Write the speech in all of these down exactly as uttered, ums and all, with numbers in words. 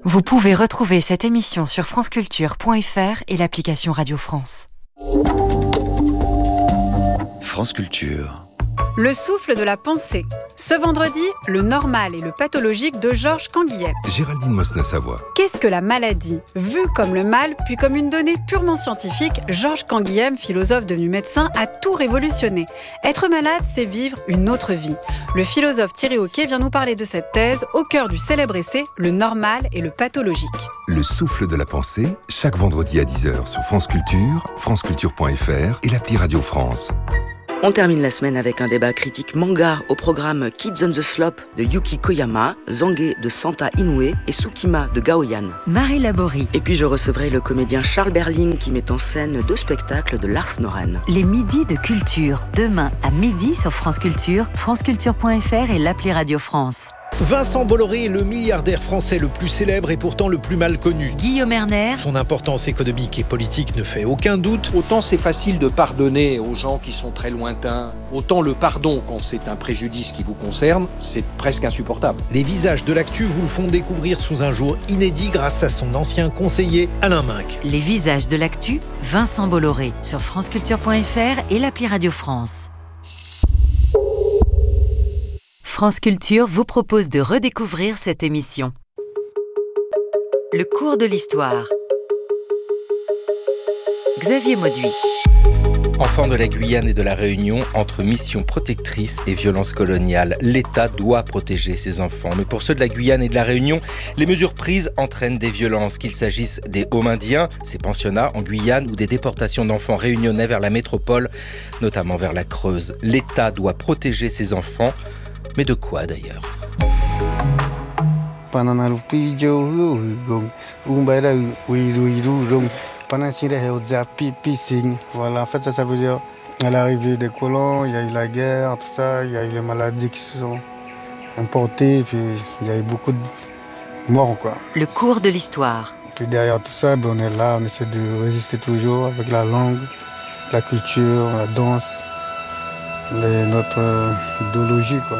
Vous pouvez retrouver cette émission sur franceculture point f r et l'application Radio France. France Culture. Le souffle de la pensée. Ce vendredi, le normal et le pathologique de Georges Canguilhem. Géraldine Mosna-Savoie. Qu'est-ce que la maladie ? Vu comme le mal, puis comme une donnée purement scientifique, Georges Canguilhem, philosophe devenu médecin, a tout révolutionné. Être malade, c'est vivre une autre vie. Le philosophe Thierry Hauquet vient nous parler de cette thèse au cœur du célèbre essai « Le normal et le pathologique ». Le souffle de la pensée, chaque vendredi à dix heures sur France Culture, franceculture point f r et l'appli Radio France. On termine la semaine avec un débat critique manga au programme Kids on the Slope de Yuki Koyama, Zangue de Santa Inoue et Tsukima de Gaoyan. Marie Laborie. Et puis je recevrai le comédien Charles Berling qui met en scène deux spectacles de Lars Noren. Les midis de culture, demain à midi sur France Culture, franceculture point f r et l'appli Radio France. Vincent Bolloré est le milliardaire français le plus célèbre et pourtant le plus mal connu. Guillaume Erner. Son importance économique et politique ne fait aucun doute. Autant c'est facile de pardonner aux gens qui sont très lointains, autant le pardon quand c'est un préjudice qui vous concerne, c'est presque insupportable. Les visages de l'actu vous le font découvrir sous un jour inédit grâce à son ancien conseiller Alain Minc. Les visages de l'actu, Vincent Bolloré sur franceculture point f r et l'appli Radio France. France Culture vous propose de redécouvrir cette émission. Le cours de l'histoire. Xavier Mauduit. Enfant de la Guyane et de la Réunion, entre mission protectrice et violence coloniale, l'État doit protéger ses enfants. Mais pour ceux de la Guyane et de la Réunion, les mesures prises entraînent des violences, qu'il s'agisse des Homindiens, ces pensionnats en Guyane, ou des déportations d'enfants réunionnais vers la métropole, notamment vers la Creuse. L'État doit protéger ses enfants. Mais de quoi d'ailleurs ? Voilà, en fait, ça, ça veut dire à l'arrivée des colons, il y a eu la guerre, tout ça, il y a eu les maladies qui se sont importées, puis il y a eu beaucoup de morts, quoi. Le cours de l'histoire. Puis derrière tout ça, ben, on est là, on essaie de résister toujours avec la langue, la culture, la danse, les, notre idéologie, quoi.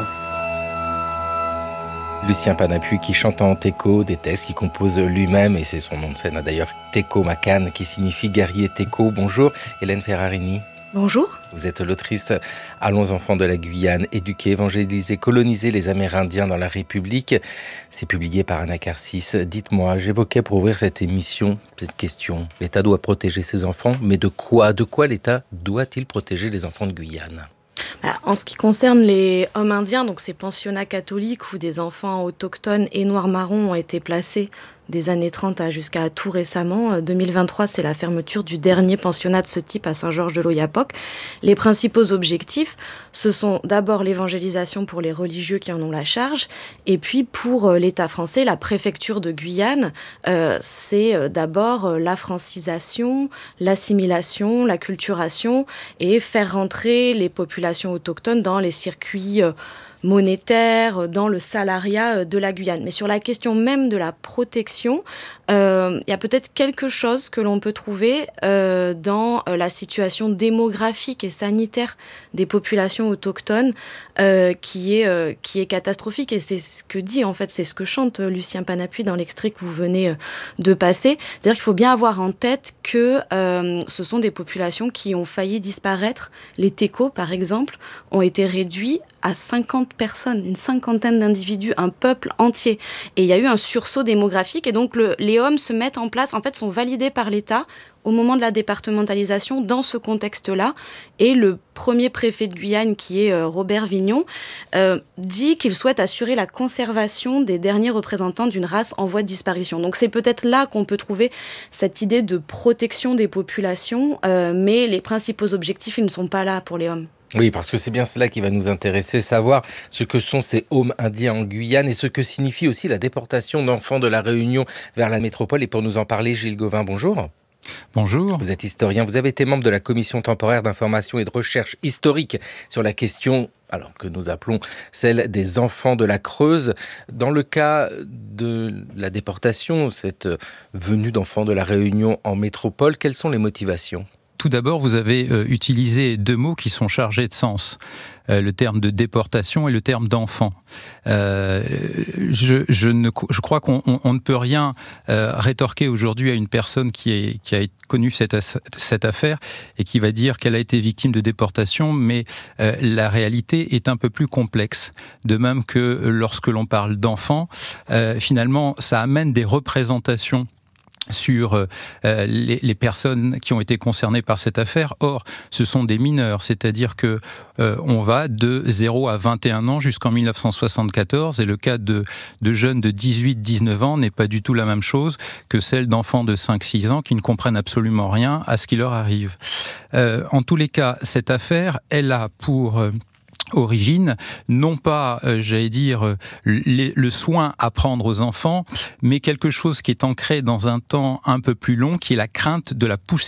Lucien Panappuy qui chante en Teko, des textes qu'il compose lui-même, et c'est son nom de scène d'ailleurs, Teko Makan, qui signifie guerrier Teko. Bonjour, Hélène Ferrarini. Bonjour. Vous êtes l'autrice « Allons enfants de la Guyane, éduquer, évangéliser, coloniser les Amérindiens dans la République ». C'est publié par Anacarsis. Dites-moi, j'évoquais pour ouvrir cette émission cette question. L'État doit protéger ses enfants, mais de quoi ? De quoi l'État doit-il protéger les enfants de Guyane ? En ce qui concerne les hommes indiens, donc ces pensionnats catholiques où des enfants autochtones et noirs-marrons ont été placés des années trente à jusqu'à tout récemment. deux mille vingt-trois, c'est la fermeture du dernier pensionnat de ce type à Saint-Georges-de-l'Oyapock. Les principaux objectifs, ce sont d'abord l'évangélisation pour les religieux qui en ont la charge, et puis pour l'État français, la préfecture de Guyane, euh, c'est d'abord la francisation, l'assimilation, la culturation, et faire rentrer les populations autochtones dans les circuits euh, monétaire, dans le salariat de la Guyane. Mais sur la question même de la protection, euh, il y a peut-être quelque chose que l'on peut trouver euh, dans la situation démographique et sanitaire des populations autochtones euh, qui est, euh, qui est catastrophique. Et c'est ce que dit, en fait, c'est ce que chante Lucien Panappuy dans l'extrait que vous venez de passer. C'est-à-dire qu'il faut bien avoir en tête que euh, ce sont des populations qui ont failli disparaître. Les Teko, par exemple, ont été réduits à cinquante personnes, une cinquantaine d'individus, un peuple entier. Et il y a eu un sursaut démographique et donc le, les hommes se mettent en place, en fait sont validés par l'État au moment de la départementalisation dans ce contexte-là. Et le premier préfet de Guyane, qui est euh, Robert Vignon, euh, dit qu'il souhaite assurer la conservation des derniers représentants d'une race en voie de disparition. Donc c'est peut-être là qu'on peut trouver cette idée de protection des populations, euh, mais les principaux objectifs, ils ne sont pas là pour les hommes. Oui, parce que c'est bien cela qui va nous intéresser, savoir ce que sont ces Homes indiens en Guyane et ce que signifie aussi la déportation d'enfants de la Réunion vers la métropole. Et pour nous en parler, Gilles Gauvin, bonjour. Bonjour. Vous êtes historien, vous avez été membre de la commission temporaire d'information et de recherche historique sur la question, alors que nous appelons celle des enfants de la Creuse. Dans le cas de la déportation, cette venue d'enfants de la Réunion en métropole, quelles sont les motivations ? tout d'abord, vous avez euh, utilisé deux mots qui sont chargés de sens. Euh, le terme de déportation et le terme d'enfant. Euh, je, je, ne, je crois qu'on on, on ne peut rien euh, rétorquer aujourd'hui à une personne qui, est, qui a connu cette, cette affaire et qui va dire qu'elle a été victime de déportation, mais euh, la réalité est un peu plus complexe. De même que lorsque l'on parle d'enfant, euh, finalement, ça amène des représentations sur euh, les, les personnes qui ont été concernées par cette affaire. Or, ce sont des mineurs, c'est-à-dire que euh, on va de zéro à vingt et un ans jusqu'en mille neuf cent soixante-quatorze, et le cas de, de jeunes de dix-huit à dix-neuf ans n'est pas du tout la même chose que celle d'enfants de cinq à six ans qui ne comprennent absolument rien à ce qui leur arrive. Euh, en tous les cas, cette affaire, elle a pour... Euh, origine, non pas, euh, j'allais dire, euh, le, le soin à prendre aux enfants, mais quelque chose qui est ancré dans un temps un peu plus long, qui est la crainte de la poussée